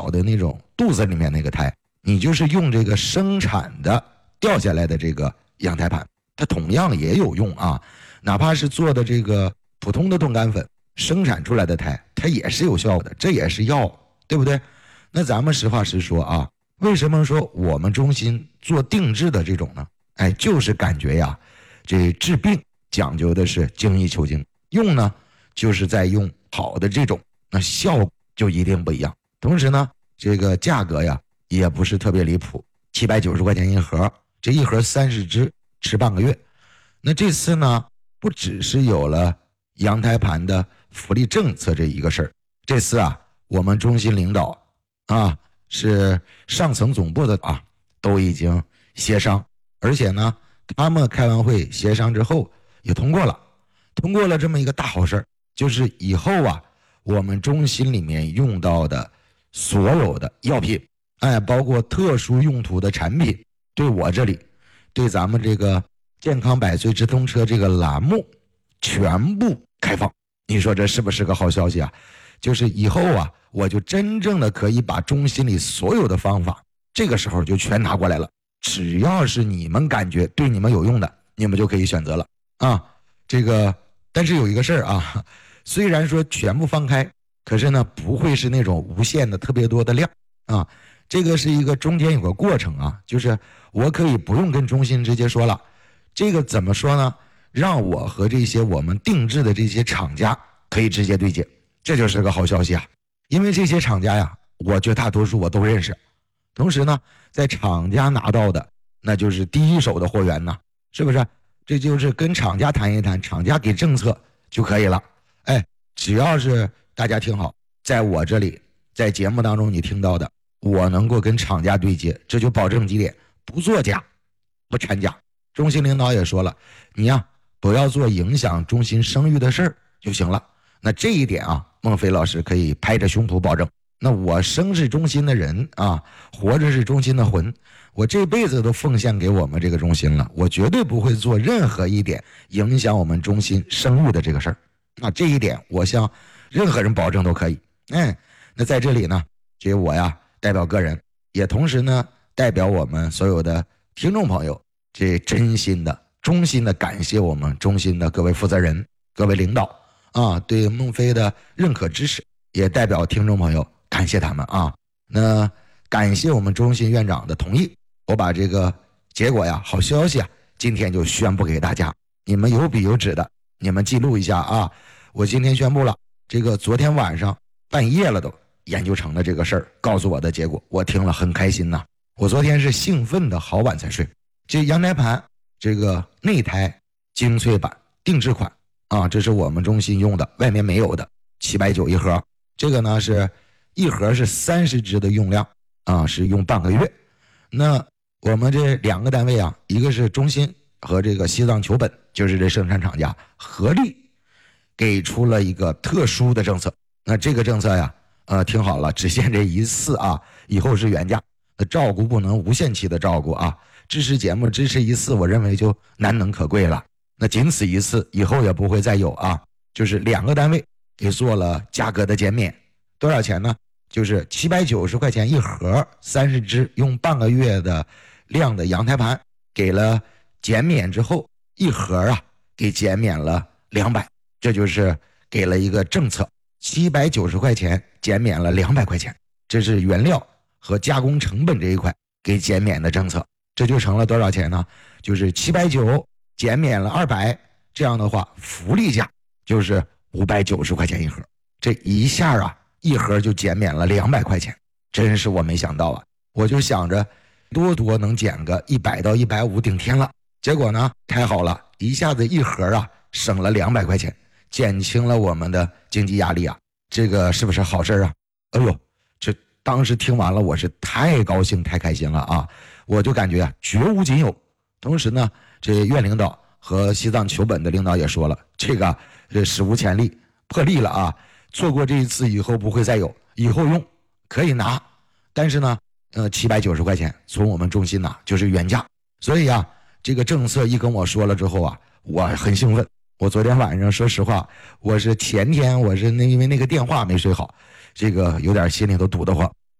小的那种肚子里面那个胎，你就是用这个生产的掉下来的这个羊胎盘，它同样也有用啊。哪怕是做的这个普通的冻干粉生产出来的胎，它也是有效的，这也是药，对不对？那咱们实话实说啊，为什么说我们中心做定制的这种呢？就是感觉呀，这治病讲究的是精益求精，用呢就是在用好的这种，那效果就一定不一样。同时呢，这个价格呀也不是特别离谱，790块钱一盒，这一盒30支，吃半个月。那这次呢，不只是有了羊胎盘的福利政策这一个事儿，这次啊，我们中心领导啊，是上层总部的啊，都已经协商，而且呢，他们开完会协商之后也通过了这么一个大好事，就是以后啊，我们中心里面用到的所有的药品，包括特殊用途的产品，对我这里，对咱们这个健康百岁直通车这个栏目全部开放。你说这是不是个好消息啊？就是以后啊，我就真正的可以把中心里所有的方法，这个时候就全拿过来了。只要是你们感觉对你们有用的，你们就可以选择了啊。这个，但是有一个事儿啊，虽然说全部放开，可是呢，不会是那种无限的特别多的量啊。这个是一个中间有个过程啊，就是我可以不用跟中心直接说了，这个怎么说呢？让我和这些我们定制的这些厂家可以直接对接，这就是个好消息啊。因为这些厂家呀，我绝大多数我都认识，同时呢，在厂家拿到的那就是第一手的货源呢，是不是？这就是跟厂家谈一谈，厂家给政策就可以了。只要是大家听好，在我这里，在节目当中你听到的，我能够跟厂家对接，这就保证几点：不作假，不掺假。中心领导也说了，你呀，不要做影响中心声誉的事儿就行了。那这一点啊，孟非老师可以拍着胸脯保证。那我生是中心的人啊，活着是中心的魂，我这辈子都奉献给我们这个中心了，我绝对不会做任何一点影响我们中心声誉的这个事儿。那这一点我向任何人保证都可以。那在这里呢，这我呀代表个人，也同时呢代表我们所有的听众朋友，这真心的衷心的感谢我们中心的各位负责人、各位领导啊，对孟非的认可支持，也代表听众朋友感谢他们啊。那感谢我们中心院长的同意，我把这个结果呀，好消息啊，今天就宣布给大家，你们有笔有纸的，你们记录一下啊。我今天宣布了，这个昨天晚上半夜了都研究成了这个事儿，告诉我的结果，我听了很开心呐。我昨天是兴奋的好晚才睡。这羊胎盘这个内胎精粹版定制款啊，这是我们中心用的，外面没有的，790一盒。这个呢是一盒是30支的用量啊，是用半个月。那我们这2个单位啊，一个是中心和这个西藏球本，就是这生产厂家合力给出了一个特殊的政策。那这个政策呀，听好了，只限这一次啊，以后是原价。照顾不能无限期的照顾啊，支持节目支持一次，我认为就难能可贵了。那仅此一次，以后也不会再有啊。就是2个单位给做了价格的减免，多少钱呢？就是790块钱一盒，30支，用半个月的量的羊胎盘，给了减免之后，一盒啊给减免了200，这就是给了一个政策，790块钱减免了200块钱，这是原料和加工成本这一块给减免的政策，这就成了多少钱呢？就是790减免了200，这样的话福利价就是590块钱一盒，这一下啊一盒就减免了200块钱，真是我没想到啊！我就想着多多能减个100到150顶天了，结果呢太好了，一下子一盒啊省了200块钱，减轻了我们的经济压力啊，这个是不是好事啊？哎呦，这当时听完了，我是太高兴太开心了啊！我就感觉啊绝无仅有。同时呢，这院领导和西藏球本的领导也说了，这个史无前例，破例了啊！错过这一次以后不会再有，以后用可以拿，但是呢，790块钱从我们中心拿就是原价。所以啊，这个政策一跟我说了之后啊，我很兴奋。我昨天晚上说实话，我是前天我是因为那个电话没睡好，这个有点心里都堵得慌。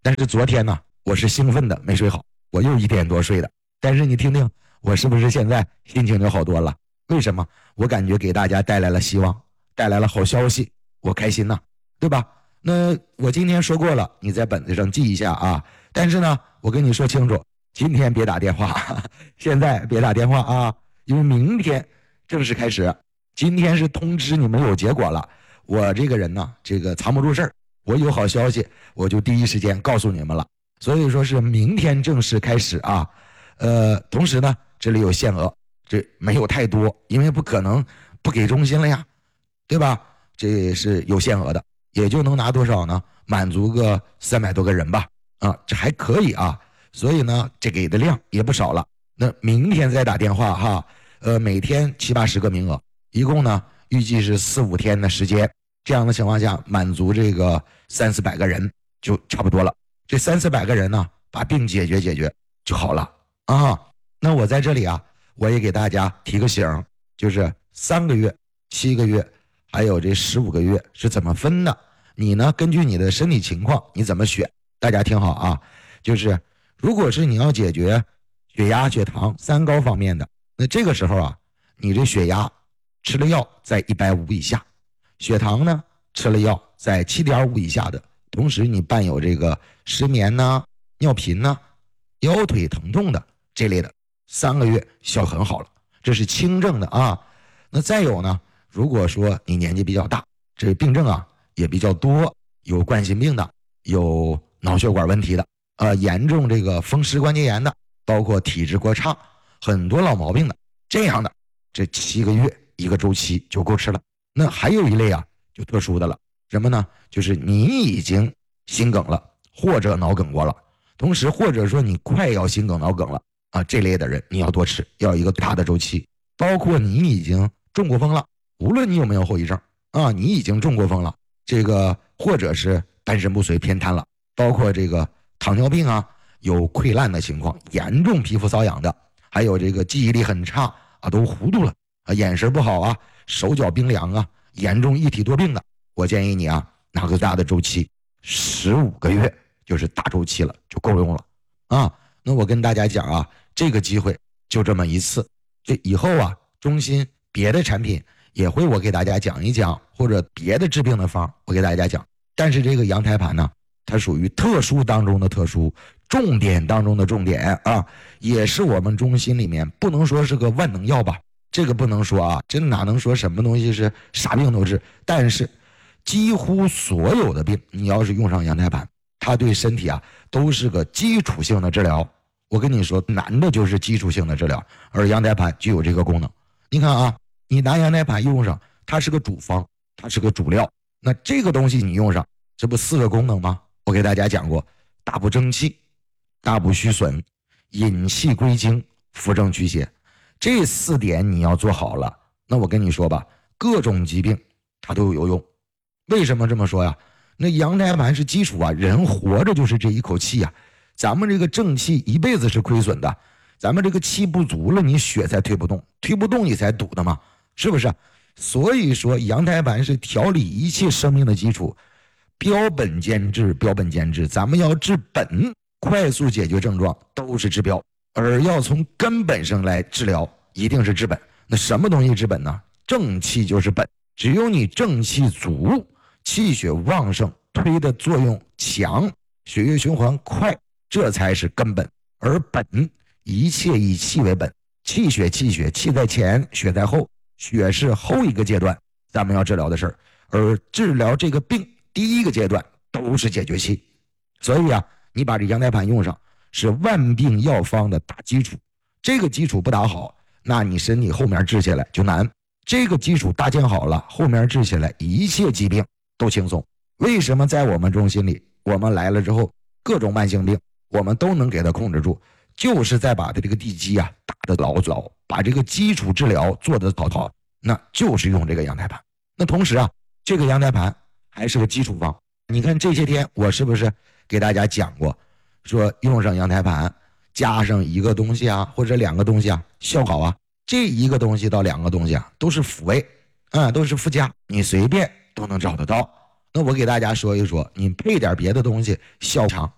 但是昨天呢，我是兴奋的没睡好，我又1点多睡的。但是你听听，我是不是现在心情就好多了？为什么？我感觉给大家带来了希望，带来了好消息，我开心呐，对吧？那我今天说过了，你在本子上记一下啊。但是呢，我跟你说清楚，今天别打电话，现在别打电话啊，因为明天正式开始。今天是通知你们有结果了。我这个人呢，这个藏不住事儿，我有好消息，我就第一时间告诉你们了。所以说是明天正式开始啊。同时呢，这里有限额，这没有太多，因为不可能不给中心了呀，对吧？这是有限额的，也就能拿多少呢？满足个300多个人吧，啊，这还可以啊。所以呢，这给的量也不少了。那明天再打电话哈，每天70、80个名额，一共呢预计是4、5天的时间。这样的情况下，满足这个3、400个人就差不多了。这3、400个人呢，把病解决就好了啊。那我在这里啊，我也给大家提个醒，就是3个月、7个月，还有这15个月是怎么分的？你呢，根据你的身体情况，你怎么选？大家听好啊，就是如果是你要解决血压、血糖、3高方面的，那这个时候啊，你这血压吃了药在150以下，血糖呢吃了药在7.5以下的，同时你伴有这个失眠呐、尿频呐、腰腿疼痛的这类的，3个月效很好了，这是轻症的啊。那再有呢，如果说你年纪比较大，这病症啊也比较多，有冠心病的，有脑血管问题的，严重这个风湿关节炎的，包括体质过差，很多老毛病的，这样的这7个月一个周期就够吃了。那还有一类啊，就特殊的了，什么呢？就是你已经心梗了，或者脑梗过了，同时或者说你快要心梗脑梗了啊，这类的人你要多吃，要一个大的周期。包括你已经中过风了，无论你有没有后遗症啊，你已经中过风了，这个或者是半身不遂偏瘫了，包括这个糖尿病啊，有溃烂的情况，严重皮肤瘙痒的，还有这个记忆力很差啊，都糊涂了啊，眼神不好啊，手脚冰凉啊，严重一体多病的，我建议你啊，拿个大的周期，15个月就是大周期了，就够用了啊。那我跟大家讲啊，这个机会就这么一次，这以后啊，中心别的产品也会我给大家讲一讲，或者别的治病的方我给大家讲。但是这个羊胎盘呢，它属于特殊当中的特殊，重点当中的重点啊，也是我们中心里面不能说是个万能药吧，这个不能说啊，真哪能说什么东西是啥病都治？但是几乎所有的病，你要是用上羊胎盘，它对身体啊都是个基础性的治疗。我跟你说，难的就是基础性的治疗，而羊胎盘就有这个功能。你看啊，你拿羊胎盘用上，它是个主方，它是个主料，那这个东西你用上，这不4个功能吗？我给大家讲过，大补正气，大补虚损，引气归经，扶正祛邪，这4点你要做好了，那我跟你说吧，各种疾病它都有用。为什么这么说呀？那羊胎盘是基础啊，人活着就是这一口气啊，咱们这个正气一辈子是亏损的，咱们这个气不足了，你血才推不动，推不动你才堵的嘛，是不是？所以说羊胎盘是调理一切生命的基础，标本兼治，标本兼治，咱们要治本，快速解决症状都是治标，而要从根本上来治疗，一定是治本。那什么东西治本呢？正气就是本，只有你正气足，气血旺盛，推的作用强，血液循环快，这才是根本。而本一切以气为本，气血气在前，血在后，血是后一个阶段咱们要治疗的事儿，而治疗这个病第一个阶段都是解决气。所以啊，你把这羊胎盘用上，是万病药方的大基础，这个基础不打好，那你身体后面治下来就难。这个基础搭建好了，后面治下来一切疾病都轻松。为什么在我们中心里，我们来了之后，各种慢性病我们都能给它控制住，就是在把它这个地基啊打得牢，把这个基础治疗做得好，那就是用这个羊胎盘。那同时啊，这个羊胎盘还是个基础方。你看这些天我是不是给大家讲过，说用上羊胎盘加上一个东西啊，或者2个东西啊，效好啊。这一个东西到2个东西啊，都是辅位啊，都是附加，你随便都能找得到。那我给大家说一说，你配点别的东西效强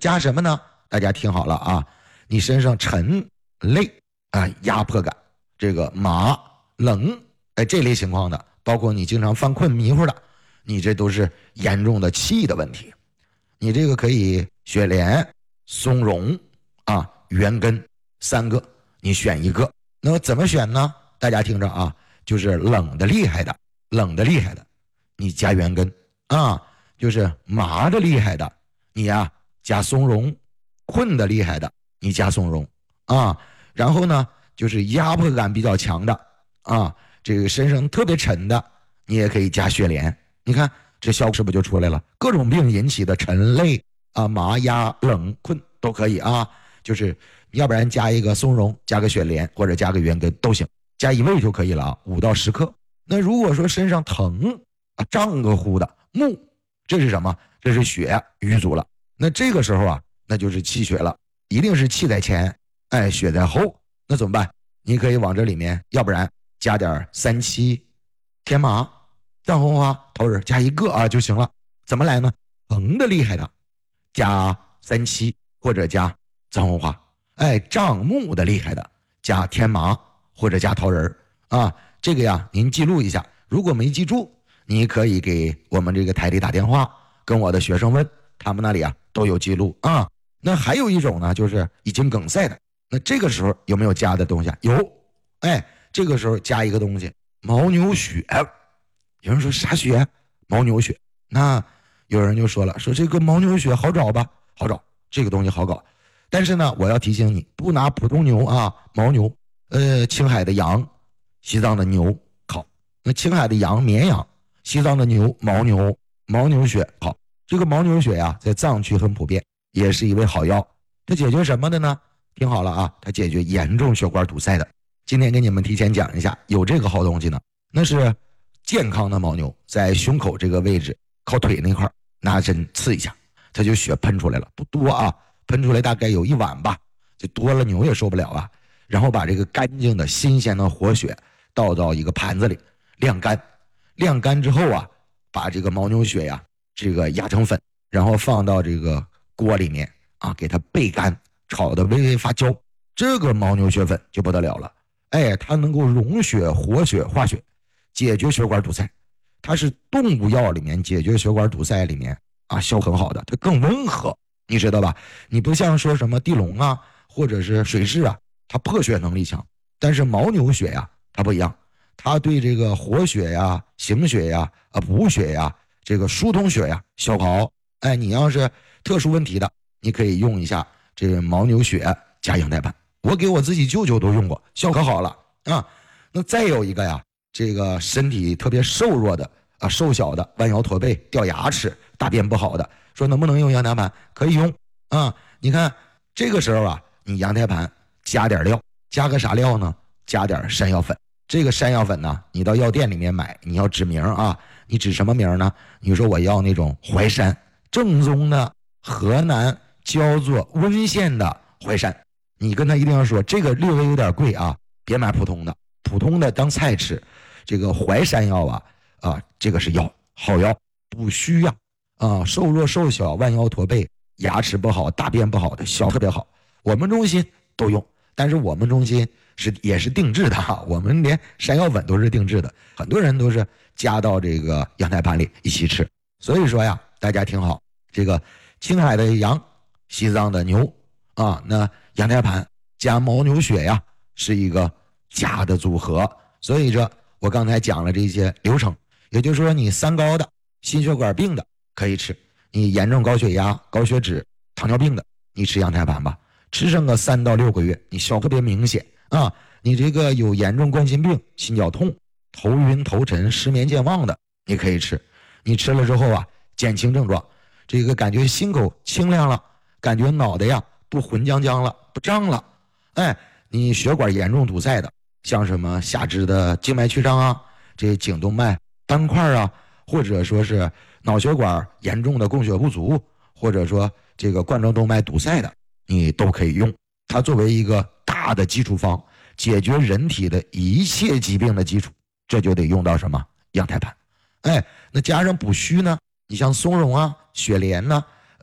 加什么呢？大家听好了啊，你身上沉累啊，压迫感，这个麻冷，这类情况的，包括你经常犯困迷糊的，你这都是严重的气的问题。你这个可以雪莲、松茸啊、元根3个，你选一个。那么怎么选呢？大家听着啊，就是冷的厉害的，你加元根啊；就是麻的厉害的，你呀加松茸；困的厉害的，你加松茸啊。然后呢，就是压迫感比较强的啊，这个身上特别沉的，你也可以加雪莲。你看这效果是不是就出来了？各种病引起的沉累啊、麻压冷困都可以啊。就是要不然加一个松茸，加个雪莲，或者加个元根都行，加1味就可以了啊，5到10克。那如果说身上疼啊、胀个乎的木，这是什么？这是血瘀阻了。那这个时候啊，那就是气血了，一定是气在前，血在后。那怎么办？你可以往这里面，要不然加点三七、天麻、藏红花、桃仁，加1个啊就行了。怎么来呢？疼的厉害的，加三七或者加藏红花；胀木的厉害的，加天麻或者加桃仁啊。这个呀，您记录一下。如果没记住，你可以给我们这个台里打电话，跟我的学生问，他们那里啊都有记录啊。那还有一种呢，就是已经梗塞的，那这个时候有没有加的东西？有，这个时候加一个东西，牦牛血。有人说啥血？牦牛血。那有人就说了，说这个牦牛血好找吧？好找，这个东西好搞。但是呢，我要提醒你，不拿普通牛啊，牦牛，青海的羊，西藏的牛好。那青海的羊绵羊，西藏的牛牦牛血好。这个牦牛血呀，在藏区很普遍，也是一味好药。它解决什么的呢？听好了啊，它解决严重血管堵塞的。今天给你们提前讲一下，有这个好东西呢。那是健康的牦牛，在胸口这个位置，靠腿那块拿针刺一下，它就血喷出来了，不多啊，喷出来大概有1碗吧，就多了牛也受不了啊。然后把这个干净的新鲜的活血倒到一个盘子里晾干，晾干之后啊，把这个牦牛血呀这个压成粉，然后放到这个锅里面啊，给它焙干，炒的微微发焦。这个牦牛血粉就不得了了，它能够溶血、活血、化血，解决血管堵塞。它是动物药里面解决血管堵塞里面啊效很好的，它更温和，你知道吧？你不像说什么地龙啊，或者是水蛭啊，它破血能力强，但是牦牛血呀，它不一样，它对这个活血呀、行血呀、补血呀、这个疏通血呀效果好。你要是特殊问题的，你可以用一下这个牦牛血加羊胎盘。我给我自己舅舅都用过，效果好了啊。那再有一个呀，这个身体特别瘦弱的啊，瘦小的，弯腰驼背、掉牙齿、大便不好的，说能不能用羊胎盘？可以用啊。你看这个时候啊，你羊胎盘加点料，加个啥料呢？加点山药粉。这个山药粉呢，你到药店里面买，你要指名啊。你指什么名呢？你说我要那种淮山正宗的河南焦作温县的淮山，你跟他一定要说这个略微有点贵啊，别买普通的，普通的当菜吃。这个淮山药啊，这个是药，好药，补虚呀啊，瘦弱瘦小、弯腰驼背、牙齿不好、大便不好的效特别好。我们中心都用，但是我们中心也是定制的哈，我们连山药粉都是定制的，很多人都是加到这个羊胎盘里一起吃。所以说呀，大家听好，这个青海的羊，西藏的牛啊，那羊胎盘加牦牛血呀，是一个佳的组合。所以这我刚才讲了这些流程，也就是说你三高的、心血管病的可以吃，你严重高血压、高血脂、糖尿病的，你吃羊胎盘吧，吃上个3到6个月，你效特别明显啊。你这个有严重冠心病、心绞痛、头晕头沉、失眠健忘的，你可以吃。你吃了之后啊，减轻症状，这个感觉心口清亮了，感觉脑袋呀不浑浆浆了，不胀了。你血管严重堵塞的，像什么下肢的静脉曲张啊，这颈动脉斑块啊，或者说是脑血管严重的供血不足，或者说这个冠状动脉堵塞的，你都可以用。它作为一个大的基础方，解决人体的一切疾病的基础，这就得用到什么？羊胎盘。那加上补虚呢，你像松茸啊、雪莲呢、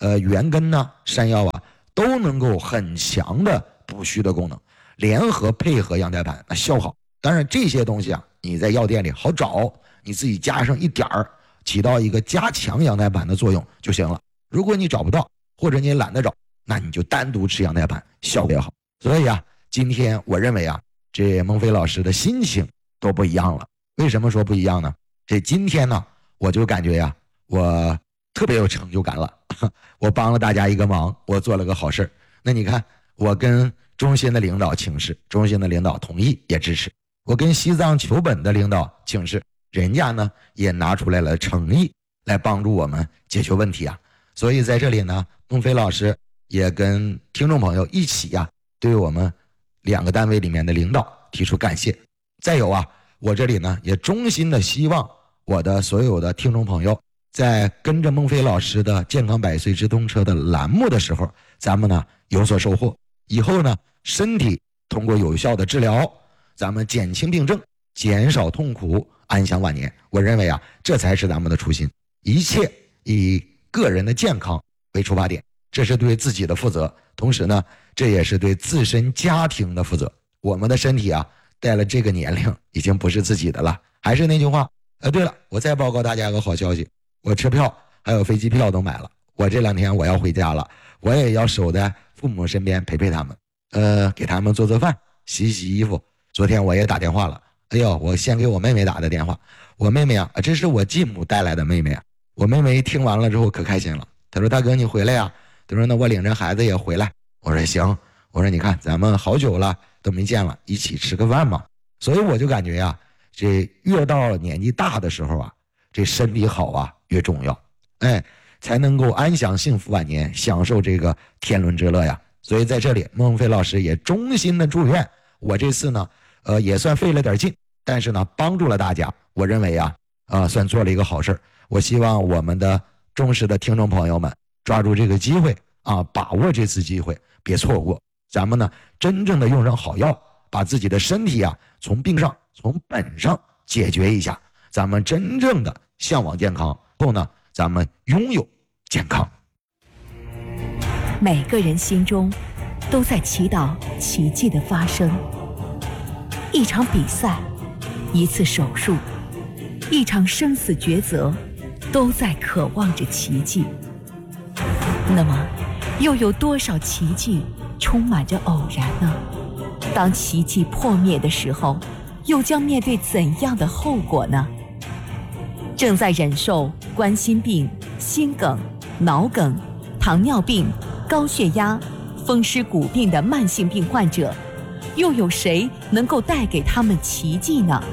元根呐、山药啊，都能够很强的补虚的功能，联合配合羊胎盘，那效好。当然这些东西啊，你在药店里好找，你自己加上一点儿，起到一个加强羊胎盘的作用就行了。如果你找不到，或者你懒得找，那你就单独吃羊胎盘，效果也好。所以啊，今天我认为啊，这孟非老师的心情都不一样了。为什么说不一样呢？这今天呢，我就感觉呀，我特别有成就感了。我帮了大家一个忙，我做了个好事。那你看，我跟中心的领导请示，中心的领导同意也支持；我跟西藏求本的领导请示，人家呢也拿出来了诚意来帮助我们解决问题啊。所以在这里呢，孟非老师也跟听众朋友一起呀，对我们2个单位里面的领导提出感谢。再有啊，我这里呢也衷心的希望我的所有的听众朋友，在跟着孟非老师的健康百岁直通车的栏目的时候，咱们呢有所收获。以后呢，身体通过有效的治疗，咱们减轻病症，减少痛苦，安享晚年。我认为啊，这才是咱们的初心，一切以个人的健康为出发点，这是对自己的负责，同时呢，这也是对自身家庭的负责。我们的身体啊，带了这个年龄已经不是自己的了。还是那句话，对了，我再报告大家一个好消息，我车票还有飞机票都买了，我这2天我要回家了，我也要守在父母身边陪陪他们，给他们做做饭，洗洗衣服。昨天我也打电话了，哎呦，我先给我妹妹打的电话，我妹妹啊，这是我继母带来的妹妹啊。我妹妹听完了之后可开心了，她说大哥你回来呀？她说那我领着孩子也回来。我说行，我说你看咱们好久了都没见了，一起吃个饭嘛。所以我就感觉呀，这越到年纪大的时候啊，这身体好啊越重要，才能够安享幸福晚年，享受这个天伦之乐呀。所以在这里，孟非老师也衷心的祝愿我这次呢，也算费了点劲，但是呢帮助了大家，我认为啊，算做了一个好事。我希望我们的忠实的听众朋友们抓住这个机会啊，把握这次机会，别错过。咱们呢，真正的用上好药，把自己的身体啊，从病上、从本上解决一下，咱们真正的向往健康后呢，咱们拥有健康。 每个人心中都在祈祷奇迹的发生。一场比赛，一次手术，一场生死抉择，都在渴望着奇迹。那么，又有多少奇迹充满着偶然呢？当奇迹破灭的时候，又将面对怎样的后果呢？正在忍受冠心病、心梗、脑梗、糖尿病、高血压、风湿骨病的慢性病患者，又有谁能够带给他们奇迹呢？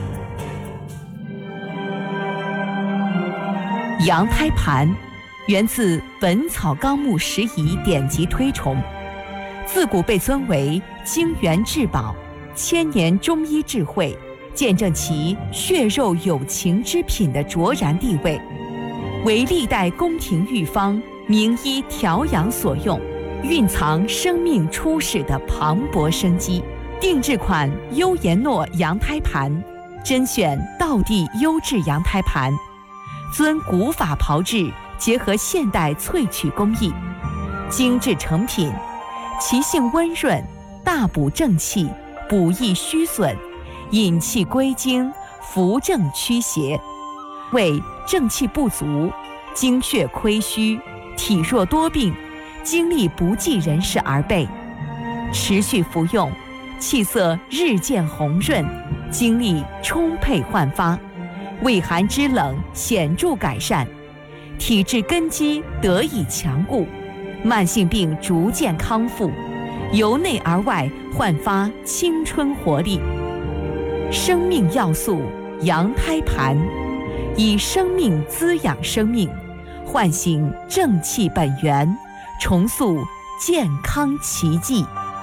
羊胎盘源自《本草纲目拾遗》典籍推崇，自古被尊为精元至宝，千年中医智慧，见证其血肉有情之品的卓然地位，为历代宫廷御方、名医调养所用，蕴藏生命初始的磅礴生机。定制款优颜诺羊胎盘，甄选道地优质羊胎盘，遵古法炮制，结合现代萃取工艺，精致成品，其性温润，大补正气，补益虚损，引气归经，扶正驱邪，为正气不足、精血亏虚、体弱多病、精力不济人士而备。持续服用，气色日渐红润，精力充沛焕发，胃寒肢冷显著改善，体质根基得以强固，慢性病逐渐康复，由内而外焕发青春活力。生命要素羊胎盘，以生命滋养生命，唤醒正气本源，重塑健康奇迹。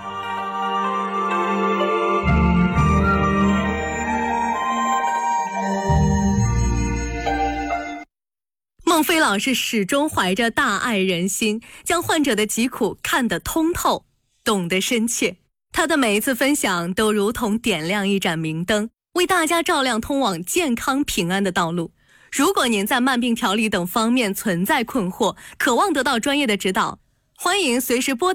孟非老师始终怀着大爱人心，将患者的疾苦看得通透，懂得深切。他的每一次分享都如同点亮一盏明灯，为大家照亮通往健康平安的道路。 如果您在慢病调理等方面存在困惑，渴望得到专业的指导，欢迎随时拨